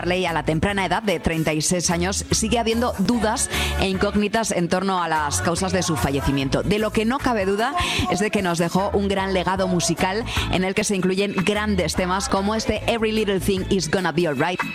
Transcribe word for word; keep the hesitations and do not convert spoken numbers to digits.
Marley, a la temprana edad de treinta y seis años, sigue habiendo dudas e incógnitas en torno a las causas de su fallecimiento. De lo que no cabe duda es de que nos dejó un gran legado musical en el que se incluyen grandes temas como este Every Little Thing Is Gonna Be Alright.